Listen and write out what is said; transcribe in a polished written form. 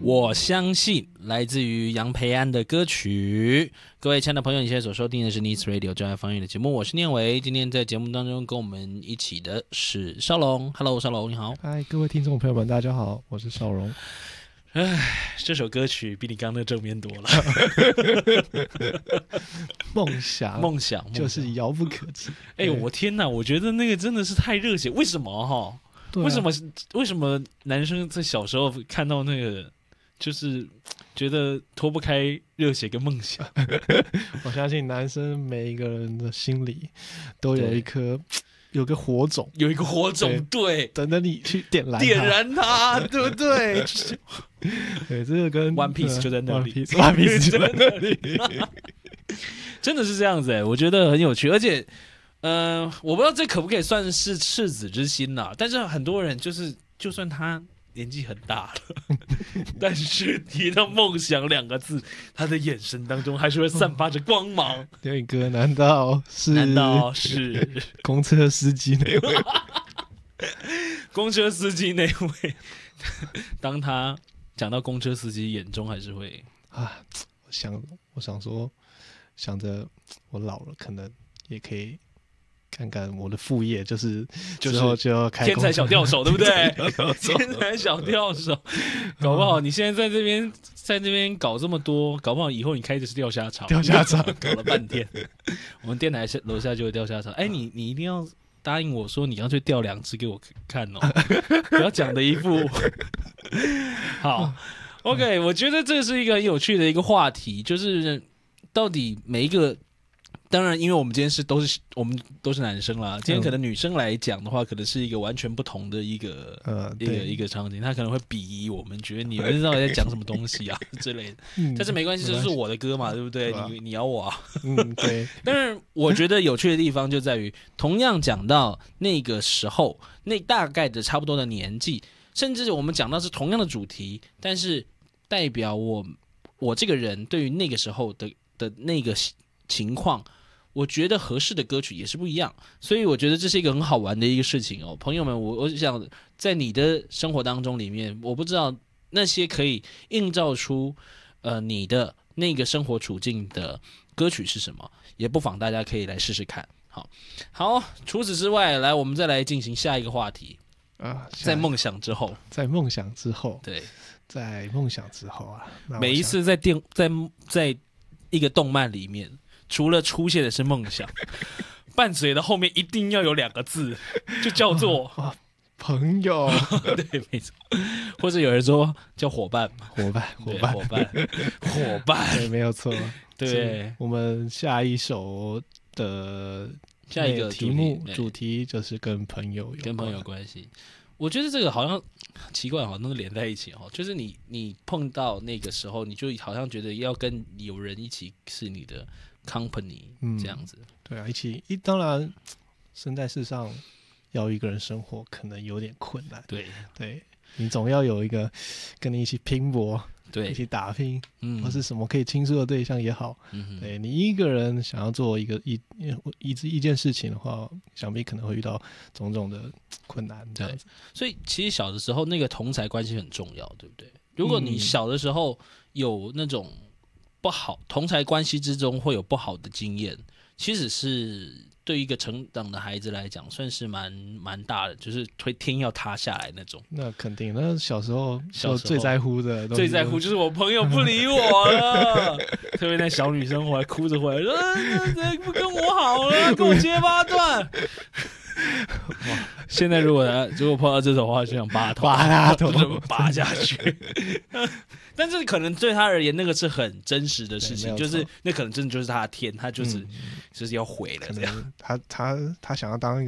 我相信来自于杨培安的歌曲。各位亲爱的朋友，你现在所收听的是 Needs Radio 专业方言的节目，我是念维。今天在节目当中跟我们一起的是少龙。Hello， 少龙你好。 嗨，各位听众朋友们，大家好，我是少龙。 这首歌曲比你刚刚那正面多了。梦想就是遥不可及。 我天哪，我觉得那个真的是太热血。为什么哈？ 对啊、 为什么男生在小时候看到那个，就是觉得脱不开热血跟梦想？ 我相信男生每一个人的心里都有有个火种， 对， 等着你去点燃它，对不对？ 对，这个跟 One Piece 就在那里 ，One Piece 就在那里， 真的是这样子我觉得很有趣，而且。我不知道这可不可以算是赤子之心啦，但是很多人就算他年纪很大了，但是提到梦想2个字，他的眼神当中还是会散发着光芒。 那个难道是公车司机那位？ 公车司机那位，当他讲到公车司机，眼中还是会我想说，想着我老了，可能也可以。看看我的副业，就是之后就要开天才小钓手，对不对？天才小钓手，搞不好你现在在这边搞这么多，搞不好以后你开的是钓虾场，搞了半天，我们电台楼下就有钓虾场。你一定要答应我说，你干脆钓2只给我看哦，不要讲的一副好。OK， 我觉得这是一个很有趣的一个话题，就是到底每一个。当然，因为我们今天我们都是男生啦，今天可能女生来讲的话，可能是一个完全不同的一个场景，他可能会鄙夷我们，觉得你们到底在讲什么东西啊之类的。但是没关系，这是我的歌嘛，对不对？你咬我啊。 对。 但是我觉得有趣的地方就在于，同样讲到那个时候，那大概的差不多的年纪，甚至我们讲到是同样的主题，但是代表我这个人对于那个时候的那个情况。我觉得合适的歌曲也是不一样，所以我觉得这是一个很好玩的一个事情朋友们，我想在你的生活当中里面，我不知道那些可以映照出你的那个生活处境的歌曲是什么，也不妨大家可以来试试看。好，除此之外，来我们再来进行下一个话题在梦想之后， 对，在梦想之后啊， 每一次在一个动漫里面。除了出现的是梦想，伴随的后面一定要有2个字，就叫做朋友。 对，没错。或者有人说叫伙伴， 伙伴，对，没有错。 对， 我们下一首的下一个主题就是跟朋友有关系。我觉得这个好像奇怪，好像都连在一起就是你碰到那个时候，你就好像觉得要跟有人一起是你的。company 这样子， 对啊，当然，生在世上要一个人生活可能有点困难， 对， 你总要有一个跟你一起拼搏， 对， 一起打拼，或是什么可以倾诉的对象也好，对你一个人想要做一件事情的话，想必可能会遇到种种的困难，这样子。 所以其实小的时候那个同侪关系很重要，对不对？如果你小的时候有那种。不好，同侪关系之中会有不好的经验，其实是对一个成长的孩子来讲，算是蛮大的，就是天要塌下来那种。那肯定，那小时候最在乎的， 最在乎就是我朋友不理我了，特别那小女生回来哭着回来说：“不跟我好了，跟我结8段。”现在如果碰到这种话，就想拔他头，拔下去。但是可能对他而言，那个是很真实的事情，就是那可能真的就是他的天，他就是要毁了这样。 他想要当一